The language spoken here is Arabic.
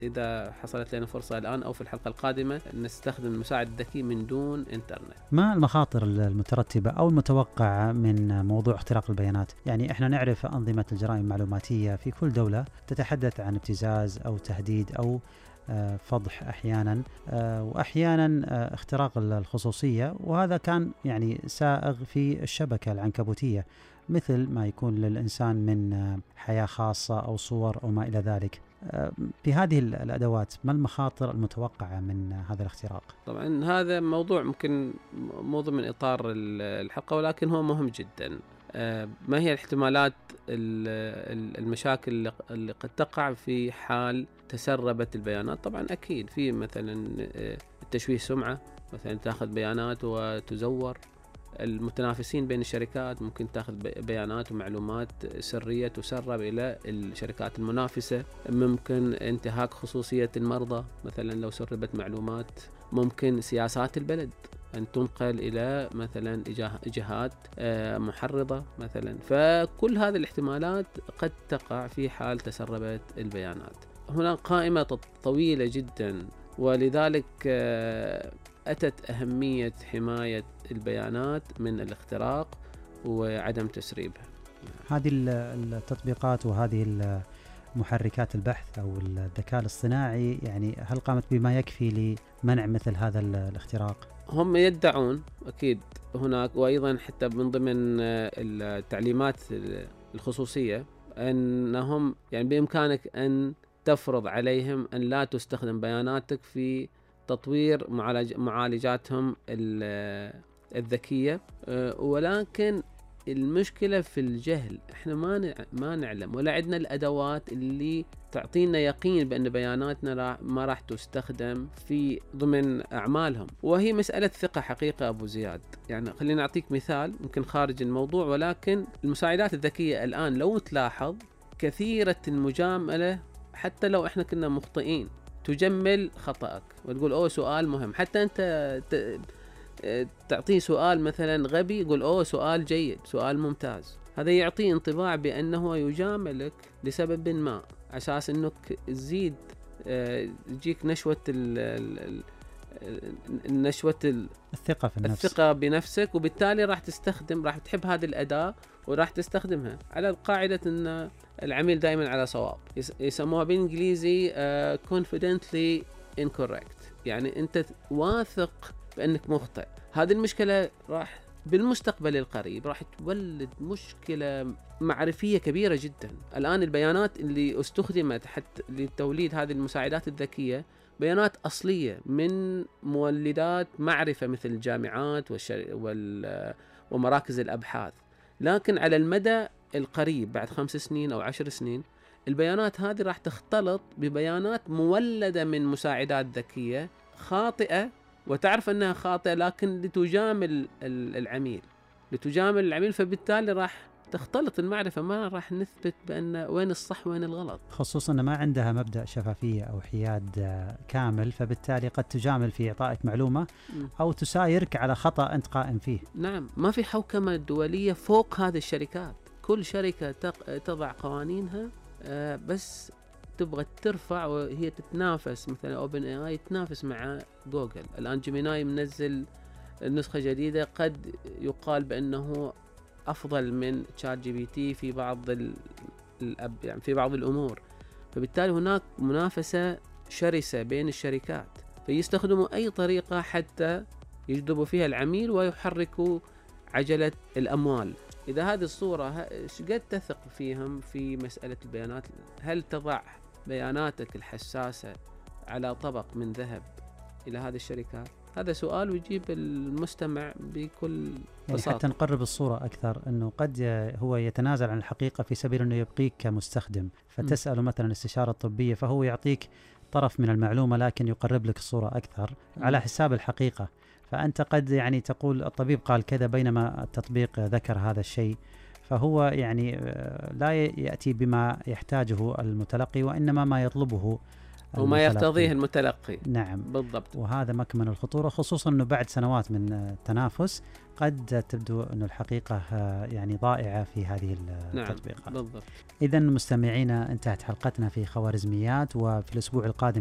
إذا حصلت لنا فرصة الآن أو في الحلقة القادمة نستخدم المساعد الذكي من دون إنترنت. ما المخاطر المترتبة أو المتوقعة من موضوع اختراق البيانات؟ يعني إحنا نعرف أنظمة الجرائم المعلوماتية في كل دولة تتحدث عن ابتزاز أو تهديد أو فضح أحيانا، وأحيانا اختراق الخصوصية، وهذا كان يعني سائغ في الشبكة العنكبوتية، مثل ما يكون للإنسان من حياة خاصة أو صور أو ما إلى ذلك. في هذه الأدوات ما المخاطر المتوقعة من هذا الاختراق؟ طبعا هذا موضوع ممكن مو ضمن إطار الحلقة، ولكن هو مهم جدا. ما هي الاحتمالات المشاكل اللي قد تقع في حال تسربت البيانات؟ طبعا أكيد في مثلا التشويه سمعة، مثلا تأخذ بيانات وتزور. المتنافسين بين الشركات ممكن تأخذ بيانات ومعلومات سرية تسرب إلى الشركات المنافسة. ممكن انتهاك خصوصية المرضى، مثلا لو سربت معلومات. ممكن سياسات البلد أن تنقل إلى مثلا جهات محرضة مثلا. فكل هذه الاحتمالات قد تقع في حال تسربت البيانات. هنا قائمة طويلة جدا، ولذلك أتت أهمية حماية البيانات من الاختراق وعدم تسريبها. هذه التطبيقات وهذه محركات البحث أو الذكاء الاصطناعي يعني هل قامت بما يكفي لمنع مثل هذا الاختراق؟ هم يدعون أكيد هناك، وأيضا حتى من ضمن التعليمات الخصوصية أنهم يعني بإمكانك أن تفرض عليهم أن لا تستخدم بياناتك في تطوير معالجاتهم الذكية. ولكن المشكلة في الجهل. احنا ما نعلم ولا عندنا الأدوات اللي تعطينا يقين بأن بياناتنا ما راح تستخدم في ضمن أعمالهم، وهي مسألة ثقة حقيقة أبو زياد. يعني خلينا نعطيك مثال يمكن خارج الموضوع، ولكن المساعدات الذكية الآن لو تلاحظ كثيرة المجاملة، حتى لو احنا كنا مخطئين تجمل خطأك وتقول أوه سؤال مهم. حتى أنت تعطيه سؤال مثلا غبي يقول أوه سؤال جيد، سؤال ممتاز. هذا يعطي انطباع بأنه يجاملك لسبب ما، أساس أنك تزيد يجيك نشوة الثقة في النفس، الثقة بنفسك، وبالتالي راح تحب هذه الأداة وراح تستخدمها على قاعدة أن العميل دائما على صواب. يسموها بالإنجليزي confidently incorrect، يعني أنت واثق بأنك مخطئ. هذه المشكلة راح بالمستقبل القريب راح تولد مشكلة معرفية كبيرة جدا. الآن البيانات اللي استخدمت حتى لتوليد هذه المساعدات الذكية بيانات أصلية من مولدات معرفة مثل الجامعات ومراكز الأبحاث، لكن على المدى القريب بعد 5 سنين أو 10 سنين البيانات هذه راح تختلط ببيانات مولدة من مساعدات ذكية خاطئة، وتعرف أنها خاطئة لكن لتجامل العميل، فبالتالي راح تختلط المعرفة، ما راح نثبت بأن وين الصح وين الغلط، خصوصا أن ما عندها مبدأ شفافية أو حياد كامل، فبالتالي قد تجامل في إعطائك معلومة أو تسايرك على خطأ أنت قائم فيه. نعم، ما في حوكمة دولية فوق هذه الشركات. كل شركة تضع قوانينها بس تبغى ترفع، وهي تتنافس. مثلا اوبن اي اي تنافس مع جوجل. الان جيميناي منزل نسخة جديدة قد يقال بأنه أفضل من تشات جي بي تي في بعض يعني في بعض الأمور. فبالتالي هناك منافسة شرسة بين الشركات، فيستخدموا أي طريقة حتى يجذبوا فيها العميل ويحركوا عجلة الأموال. إذا هذه الصورة قد تثق فيهم في مسألة البيانات؟ هل تضع بياناتك الحساسة على طبق من ذهب إلى هذه الشركات؟ هذا سؤال ويجيب المستمع بكل بساطة. يعني حتى نقرب الصورة أكثر، أنه قد هو يتنازل عن الحقيقة في سبيل أنه يبقيك كمستخدم، فتسأله مثلا استشارة طبية فهو يعطيك طرف من المعلومة لكن يقرب لك الصورة أكثر على حساب الحقيقة. فأنت قد يعني تقول الطبيب قال كذا بينما التطبيق ذكر هذا الشيء، فهو يعني لا يأتي بما يحتاجه المتلقي وإنما ما يطلبه وما يقتضيه المتلقي. نعم بالضبط. وهذا مكمن الخطورة، خصوصا أنه بعد سنوات من التنافس قد تبدو أن الحقيقة يعني ضائعة في هذه نعم التطبيقات. بالضبط. إذن مستمعينا، انتهت حلقتنا في خوارزميات، وفي الأسبوع القادم